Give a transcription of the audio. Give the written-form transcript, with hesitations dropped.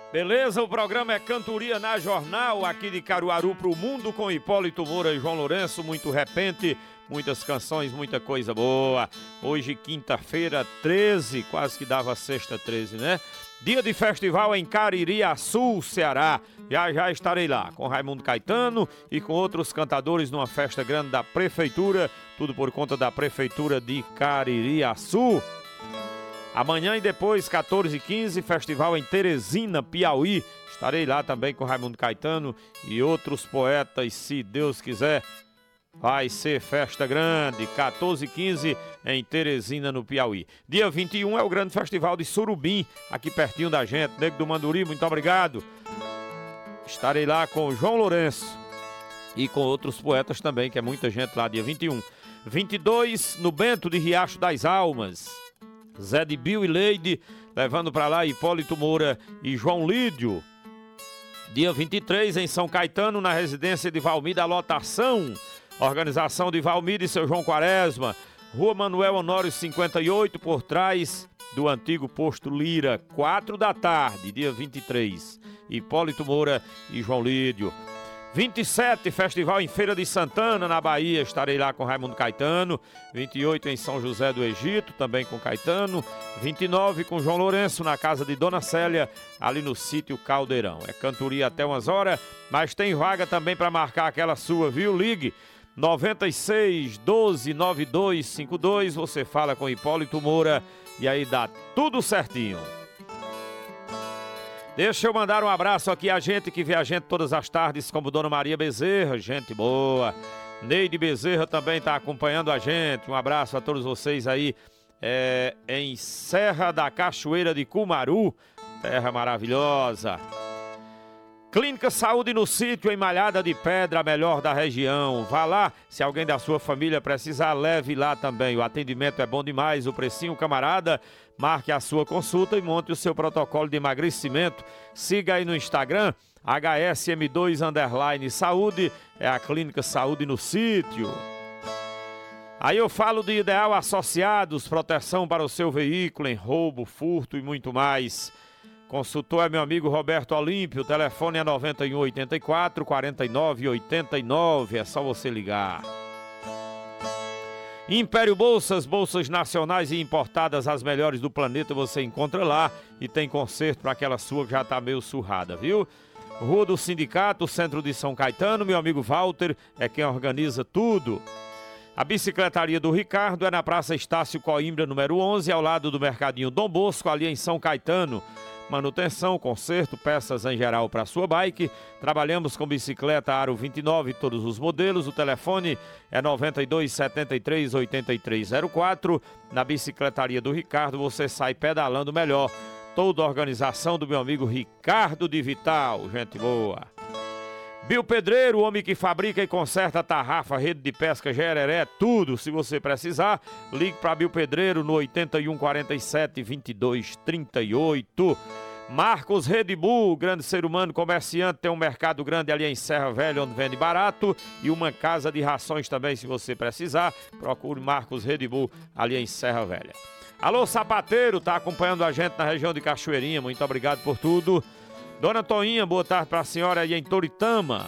Beleza, o programa é Cantoria na Jornal, aqui de Caruaru pro mundo, com Hipólito Moura e João Lourenço. Muito repente, muitas canções, muita coisa boa. Hoje, quinta-feira, 13, quase que dava sexta 13, né? Dia de festival em Caririaçu, Ceará. Já estarei lá, com Raimundo Caetano e com outros cantadores numa festa grande da Prefeitura, tudo por conta da Prefeitura de Caririaçu. Amanhã e depois, 14h15, festival em Teresina, Piauí. Estarei lá também com Raimundo Caetano e outros poetas, se Deus quiser. Vai ser festa grande, 14h15 em Teresina, no Piauí. Dia 21 é o grande festival de Surubim, aqui pertinho da gente. Nego do Manduri, muito obrigado. Estarei lá com o João Lourenço e com outros poetas também, que é muita gente lá, dia 21. 22, no Bento de Riacho das Almas. Zé de Bill e Leide, levando para lá Hipólito Moura e João Lídio. Dia 23, em São Caetano, na residência de Valmir da Lotação. Organização de Valmir e seu João Quaresma. Rua Manuel Honório 58, por trás do antigo posto Lira. 4 da tarde, dia 23. Hipólito Moura e João Lídio. 27, festival em Feira de Santana, na Bahia, estarei lá com Raimundo Caetano. 28 em São José do Egito, também com Caetano. 29 com João Lourenço, na casa de Dona Célia, ali no sítio Caldeirão. É cantoria até umas horas, mas tem vaga também para marcar aquela sua, viu? Ligue 96 12 9252, você fala com Hipólito Moura e aí dá tudo certinho. Deixa eu mandar um abraço aqui a gente que vê a gente todas as tardes, como Dona Maria Bezerra, gente boa. Neide Bezerra também está acompanhando a gente. Um abraço a todos vocês aí em Serra da Cachoeira de Cumaru, terra maravilhosa. Clínica Saúde no Sítio, em Malhada de Pedra, a melhor da região. Vá lá, se alguém da sua família precisar, leve lá também. O atendimento é bom demais, o precinho, camarada. Marque a sua consulta e monte o seu protocolo de emagrecimento. Siga aí no Instagram, HSM2_Saúde, é a Clínica Saúde no Sítio. Aí eu falo de Ideal Associados, proteção para o seu veículo em roubo, furto e muito mais. Consultor é meu amigo Roberto Olímpio, o telefone é 9184 4989, é só você ligar. Império Bolsas, bolsas nacionais e importadas, as melhores do planeta, você encontra lá e tem conserto para aquela sua que já tá meio surrada, viu? Rua do Sindicato, centro de São Caetano, meu amigo Walter é quem organiza tudo. A bicicletaria do Ricardo é na Praça Estácio Coimbra, número 11, ao lado do Mercadinho Dom Bosco, ali em São Caetano. Manutenção, conserto, peças em geral para sua bike. Trabalhamos com bicicleta Aro 29, todos os modelos. O telefone é 92 73 8304. Na bicicletaria do Ricardo você sai pedalando melhor. Toda a organização do meu amigo Ricardo de Vital, gente boa. Bill Pedreiro, o homem que fabrica e conserta tarrafa, rede de pesca, gereré, tudo. Se você precisar, ligue para Bill Pedreiro no 81 47 22 38. Marcos Red Bull, grande ser humano, comerciante, tem um mercado grande ali em Serra Velha, onde vende barato, e uma casa de rações também, se você precisar. Procure Marcos Red Bull ali em Serra Velha. Alô, sapateiro, tá acompanhando a gente na região de Cachoeirinha, muito obrigado por tudo. Dona Toinha, boa tarde para a senhora aí em Toritama.